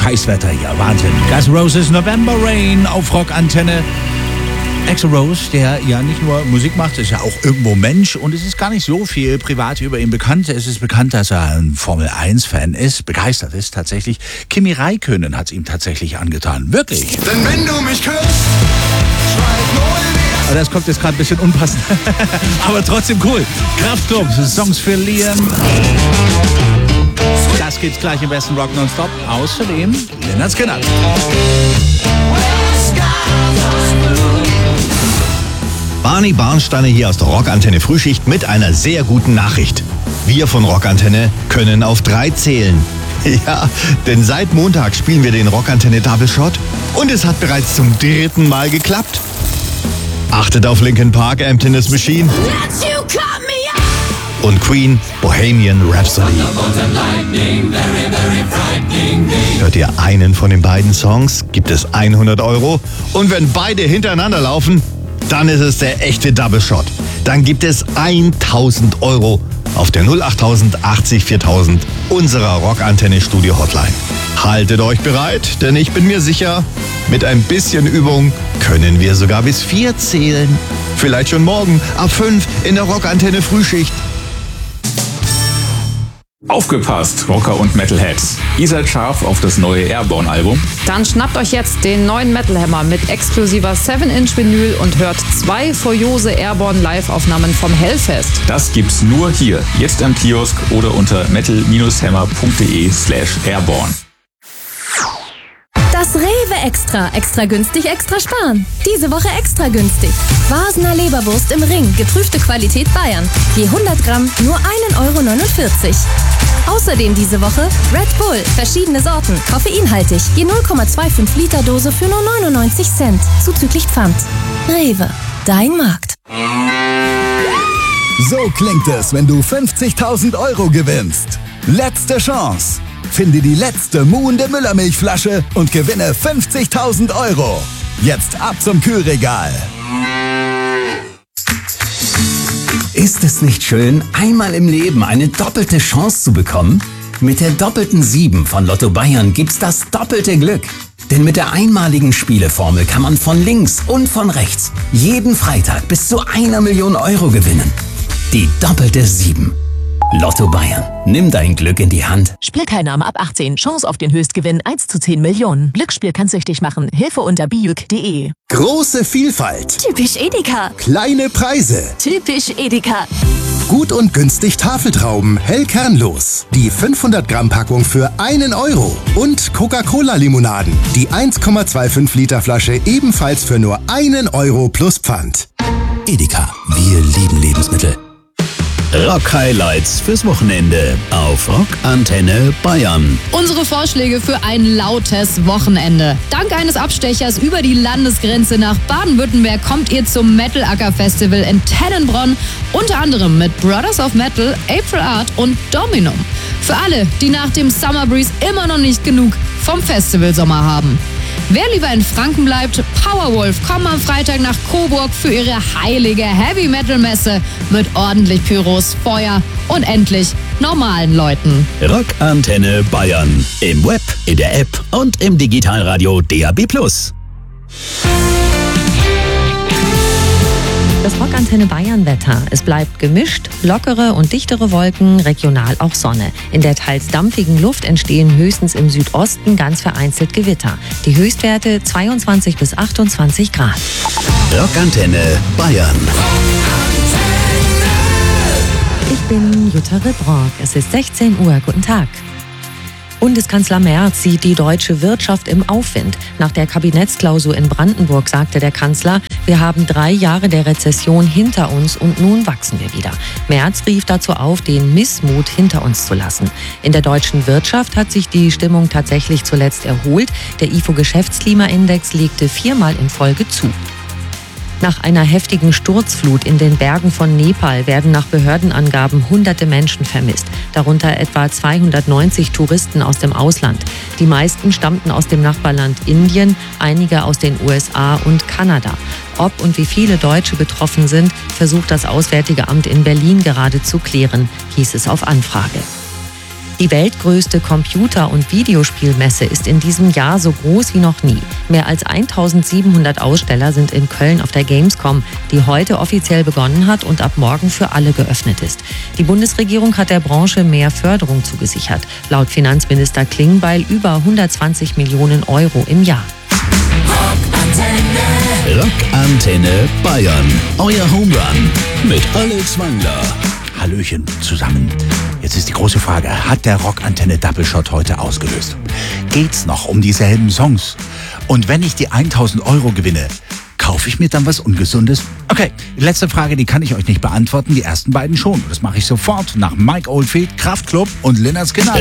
Scheißwetter hier, Wahnsinn. Guns N' Roses, November Rain auf Rockantenne. Axl Rose, der ja nicht nur Musik macht, ist ja auch irgendwo Mensch und es ist gar nicht so viel privat über ihn bekannt. Es ist bekannt, dass er ein Formel-1-Fan ist, begeistert ist tatsächlich. Kimi Räikkönen hat es ihm tatsächlich angetan, wirklich. Denn wenn du mich küsst, schreib nur. Aber das kommt jetzt gerade ein bisschen unpassend, aber trotzdem cool. Kraftklub, Songs für Liam. Das geht's gleich im besten Rock Nonstop. Außerdem Lynyrd Skynyrd. Barney Barnsteiner hier aus der Rockantenne Frühschicht mit einer sehr guten Nachricht. Wir von Rockantenne können auf 3 zählen. Ja, denn seit Montag spielen wir den Rockantenne Double Shot und es hat bereits zum 3. Mal geklappt. Achtet auf Linkin Park, Emptiness Machine und Queen, Bohemian Rhapsody. Hört ihr einen von den beiden Songs, gibt es 100 € und wenn beide hintereinander laufen, dann ist es der echte Double Shot. Dann gibt es 1.000 € auf der 08000 80 4000 unserer Rockantenne Studio Hotline. Haltet euch bereit, denn ich bin mir sicher, mit ein bisschen Übung können wir sogar bis 4 zählen. Vielleicht schon morgen ab 5 in der Rockantenne Frühschicht. Aufgepasst, Rocker und Metalheads. Ihr seid scharf auf das neue Airborne-Album? Dann schnappt euch jetzt den neuen Metal Hammer mit exklusiver 7-Inch-Vinyl und hört 2 furiose Airborne-Live-Aufnahmen vom Hellfest. Das gibt's nur hier, jetzt am Kiosk oder unter metal-hammer.de/airborne. Das Rewe Extra. Extra günstig, extra sparen. Diese Woche extra günstig. Vasener Leberwurst im Ring. Geprüfte Qualität Bayern. Je 100 Gramm nur 1,49 €. Außerdem diese Woche Red Bull. Verschiedene Sorten. Koffeinhaltig. Je 0,25 Liter Dose für nur 99 Cent. Zuzüglich Pfand. Rewe. Dein Markt. So klingt es, wenn du 50.000 € gewinnst. Letzte Chance. Finde die letzte muhende Müllermilchflasche und gewinne 50.000 €. Jetzt ab zum Kühlregal. Ist es nicht schön, einmal im Leben eine doppelte Chance zu bekommen? Mit der doppelten 7 von Lotto Bayern gibt's das doppelte Glück. Denn mit der einmaligen Spieleformel kann man von links und von rechts jeden Freitag bis zu 1 Million € gewinnen. Die doppelte 7. Lotto Bayern. Nimm dein Glück in die Hand. Spielteilnahme ab 18. Chance auf den Höchstgewinn 1 zu 10 Millionen. Glücksspiel kann süchtig machen. Hilfe unter bijuk.de. Große Vielfalt. Typisch Edeka. Kleine Preise. Typisch Edeka. Gut und günstig Tafeltrauben, hell kernlos. Die 500 Gramm Packung für 1 €. Und Coca-Cola-Limonaden. Die 1,25 Liter Flasche ebenfalls für nur 1 € plus Pfand. Edeka. Wir lieben Lebensmittel. Rock Highlights fürs Wochenende auf Rockantenne Bayern. Unsere Vorschläge für ein lautes Wochenende. Dank eines Abstechers über die Landesgrenze nach Baden-Württemberg kommt ihr zum Metal Acker Festival in Tennenbronn, unter anderem mit Brothers of Metal, April Art und Dominum. Für alle, die nach dem Summer Breeze immer noch nicht genug vom Festivalsommer haben. Wer lieber in Franken bleibt, Powerwolf kommen am Freitag nach Coburg für ihre heilige Heavy-Metal-Messe mit ordentlich Pyros, Feuer und endlich normalen Leuten. Rockantenne Bayern. Im Web, in der App und im Digitalradio DAB+. Das Rockantenne Bayern Wetter. Es bleibt gemischt, lockere und dichtere Wolken, regional auch Sonne. In der teils dampfigen Luft entstehen höchstens im Südosten ganz vereinzelt Gewitter. Die Höchstwerte 22 bis 28 Grad. Rockantenne Bayern. Ich bin Jutta Ribrock. Es ist 16 Uhr. Guten Tag. Bundeskanzler Merz sieht die deutsche Wirtschaft im Aufwind. Nach der Kabinettsklausur in Brandenburg sagte der Kanzler, wir haben 3 Jahre der Rezession hinter uns und nun wachsen wir wieder. Merz rief dazu auf, den Missmut hinter uns zu lassen. In der deutschen Wirtschaft hat sich die Stimmung tatsächlich zuletzt erholt. Der IFO-Geschäftsklimaindex legte 4-mal in Folge zu. Nach einer heftigen Sturzflut in den Bergen von Nepal werden nach Behördenangaben hunderte Menschen vermisst, darunter etwa 290 Touristen aus dem Ausland. Die meisten stammten aus dem Nachbarland Indien, einige aus den USA und Kanada. Ob und wie viele Deutsche betroffen sind, versucht das Auswärtige Amt in Berlin gerade zu klären, hieß es auf Anfrage. Die weltgrößte Computer- und Videospielmesse ist in diesem Jahr so groß wie noch nie. Mehr als 1700 Aussteller sind in Köln auf der Gamescom, die heute offiziell begonnen hat und ab morgen für alle geöffnet ist. Die Bundesregierung hat der Branche mehr Förderung zugesichert. Laut Finanzminister Klingbeil über 120 Millionen Euro im Jahr. Rockantenne Bayern. Euer Homerun mit Alex Wangler. Hallöchen zusammen. Jetzt ist die große Frage, hat der Rockantenne Double Shot heute ausgelöst? Geht's noch um dieselben Songs? Und wenn ich die 1000 Euro gewinne, kaufe ich mir dann was Ungesundes? Okay, letzte Frage, die kann ich euch nicht beantworten, die ersten beiden schon. Das mache ich sofort nach Mike Oldfield, Kraftklub und Lynyrd Skynyrd.